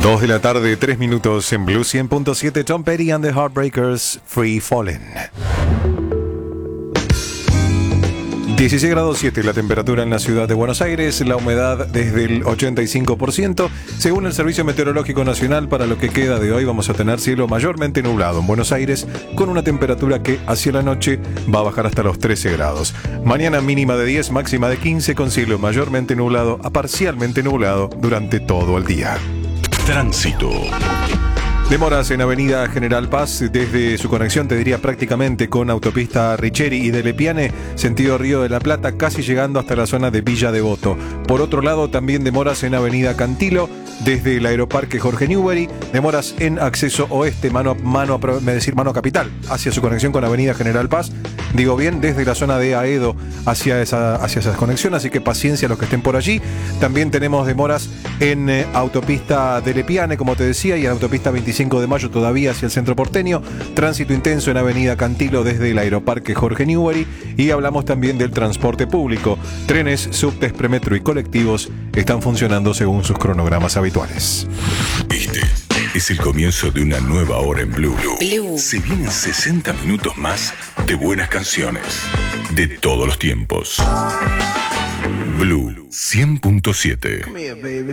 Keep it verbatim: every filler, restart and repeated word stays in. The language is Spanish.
Dos de la tarde, tres minutos en Blue cien punto siete. Tom Petty and the Heartbreakers, Free Fallen. dieciséis grados siete la temperatura en la ciudad de Buenos Aires, la humedad desde el ochenta y cinco por ciento. Según el Servicio Meteorológico Nacional, para lo que queda de hoy vamos a tener cielo mayormente nublado en Buenos Aires, con una temperatura que hacia la noche va a bajar hasta los trece grados. Mañana mínima de diez, máxima de quince, con cielo mayormente nublado a parcialmente nublado durante todo el día. Tránsito. Demoras en Avenida General Paz desde su conexión, te diría prácticamente con autopista Richeri y de Lepiane, sentido Río de la Plata, casi llegando hasta la zona de Villa Devoto. Por otro lado, también demoras en Avenida Cantilo desde el Aeroparque Jorge Newbery, demoras en acceso oeste, mano a mano, me decir mano a Capital, hacia su conexión con Avenida General Paz. Digo bien, desde la zona de Aedo hacia esa, hacia esa conexión, así que paciencia a los que estén por allí. También tenemos demoras en eh, autopista de Lepiane, como te decía, y en autopista veinticinco de mayo todavía hacia el centro porteño. Tránsito intenso en Avenida Cantilo desde el Aeroparque Jorge Newbery. Y hablamos también del transporte público. Trenes, subtes, premetro y colectivos están funcionando según sus cronogramas habituales. Este es el comienzo de una nueva hora en Blue. Blue. Se vienen sesenta minutos más de buenas canciones de todos los tiempos. Blue cien punto siete.